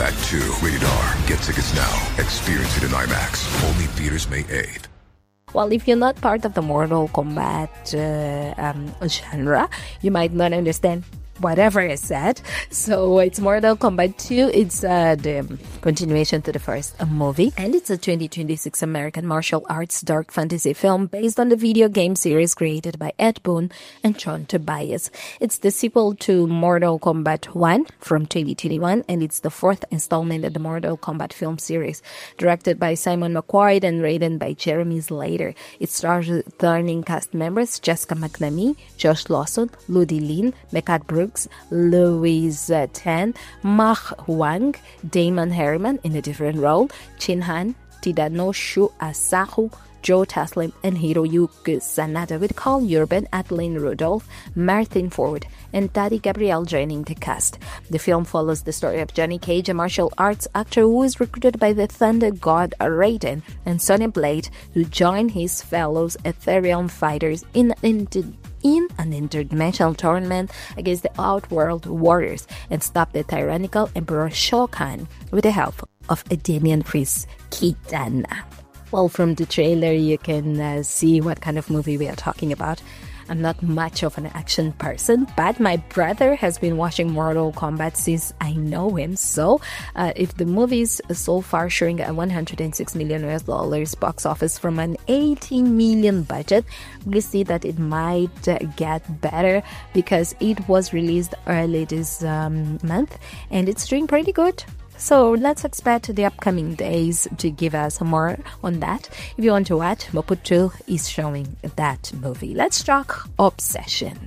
Kombat 2, rated R. Get tickets now. Experience it in IMAX. Only theaters May 8th. Well, if you're not part of the Mortal Kombat genre, you might not understand whatever I said. So it's Mortal Kombat 2. It's the continuation to the first movie. And it's a 2026 American martial arts dark fantasy film based on the video game series created by Ed Boon and John Tobias. It's the sequel to Mortal Kombat 1 from 2021, and it's the fourth installment in the Mortal Kombat film series. Directed by Simon McQuarrie and written by Jeremy Slater. It stars returning cast members Jessica McNamee, Josh Lawson, Ludi Lin, Mehcad Brooks, Louise Tan, Mach Wang, Damon Harriman in a different role, Chin Han, Tidanoshu Asahu, Joe Taslim, and Hiroyuki Sanada, with Carl Urban, Adeline Rudolph, Martin Ford, and Daddy Gabrielle joining the cast. The film follows the story of Johnny Cage, a martial arts actor who is recruited by the Thunder God Raiden and Sonya Blade to join his fellow Ethereal fighters in an interdimensional tournament against the Outworld Warriors and stop the tyrannical Emperor Shao Kahn with the help of a Damian Priest Kitana. Well, from the trailer, you can see what kind of movie we are talking about. I'm not much of an action person, but my brother has been watching Mortal Kombat since I know him. So, if the movie is so far showing a $106 million US box office from an 18 million budget, we see that it might get better because it was released early this month and it's doing pretty good. So let's expect the upcoming days to give us more on that. If you want to watch, Moputu is showing that movie. Let's talk Obsession.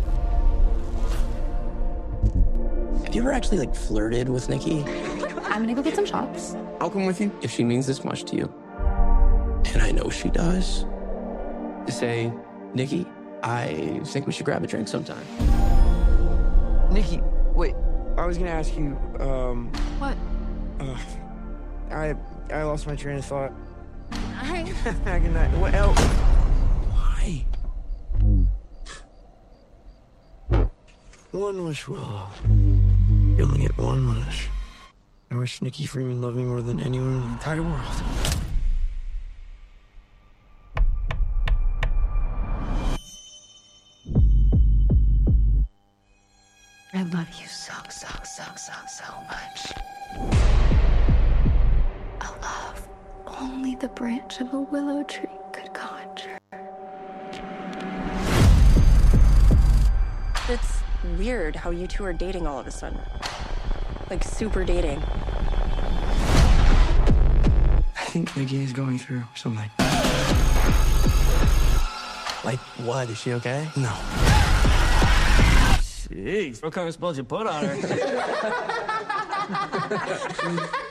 Have you ever actually flirted with Nikki? I'm gonna go get some shots. I'll come with you if she means this much to you. And I know she does. Say, Nikki, I think we should grab a drink sometime. Nikki, wait. I was gonna ask you, What? I lost my train of thought. I... What else? Why? One wish will. You only get one wish. I wish Nikki Freeman loved me more than anyone in the entire world. I love you so much. A love only the branch of a willow tree could conjure. It's weird how you two are dating all of a sudden. Super dating. I think Nikki is going through something. Like what? Is she okay? No. Jeez, what kind of spells you put on her?